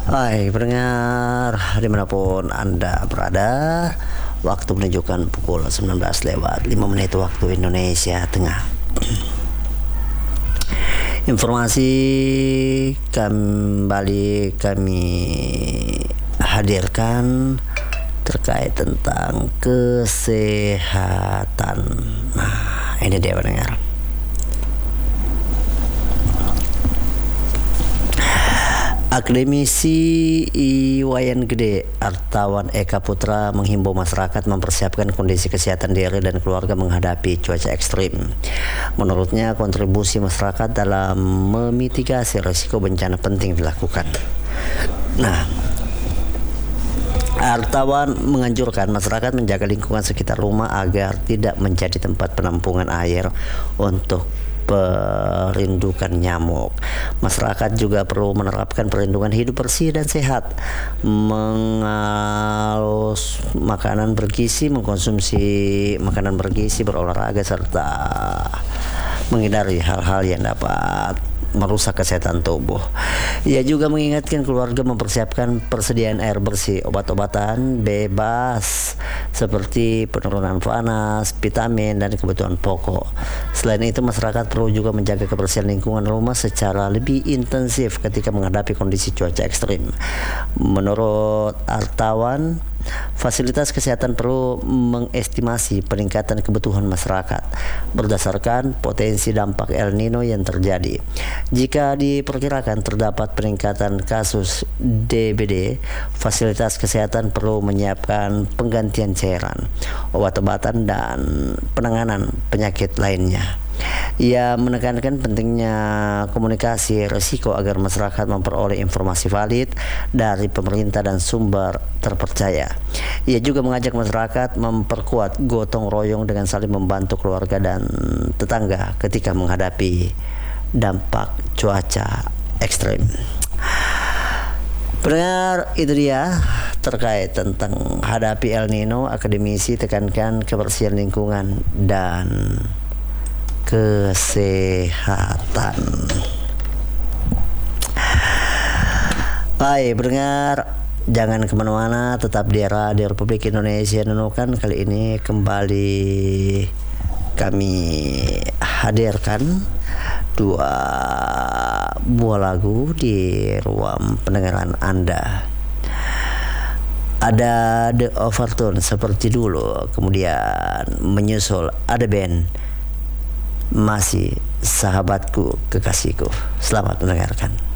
Hai pendengar dimanapun Anda berada, waktu menunjukkan pukul 19 lewat 5 menit waktu Indonesia Tengah. Informasi kembali kami hadirkan terkait tentang kesehatan. Nah, ini dia pendengar. Akademisi Iwayan Gede Artawan Eka Putra menghimbau masyarakat mempersiapkan kondisi kesehatan diri dan keluarga menghadapi cuaca ekstrim. Menurutnya, kontribusi masyarakat dalam memitigasi risiko bencana penting dilakukan. Nah, Artawan menganjurkan masyarakat menjaga lingkungan sekitar rumah agar tidak menjadi tempat penampungan air untuk perindukan nyamuk. Masyarakat juga perlu menerapkan perlindungan hidup bersih dan sehat, mengalus makanan bergizi, mengkonsumsi makanan bergizi, berolahraga, serta menghindari hal-hal yang dapat merusak kesehatan tubuh. Ia juga mengingatkan keluarga mempersiapkan persediaan air bersih, obat-obatan bebas seperti penurunan panas, vitamin, dan kebutuhan pokok. Selain itu, masyarakat perlu juga menjaga kebersihan lingkungan rumah secara lebih intensif ketika menghadapi kondisi cuaca ekstrim. Menurut Artawan, fasilitas kesehatan perlu mengestimasi peningkatan kebutuhan masyarakat berdasarkan potensi dampak El Nino yang terjadi. Jika diperkirakan terdapat peningkatan kasus DBD, fasilitas kesehatan perlu menyiapkan penggantian cairan, obat-obatan, dan penanganan penyakit lainnya. Ia menekankan pentingnya komunikasi risiko agar masyarakat memperoleh informasi valid dari pemerintah dan sumber terpercaya. Ia juga mengajak masyarakat memperkuat gotong royong dengan saling membantu keluarga dan tetangga ketika menghadapi dampak cuaca ekstrim. Pendengar, itu dia terkait tentang hadapi El Nino. Akademisi tekankan kebersihan lingkungan dan kesehatan. Baik, pendengar, jangan kemana-mana, tetap di Radio Republik Indonesia Nunukan. Kali ini kembali kami hadirkan dua buah lagu di ruang pendengaran Anda. Ada The Overtone seperti dulu, kemudian menyusul ada band Masih Sahabatku Kekasihku. Selamat mendengarkan.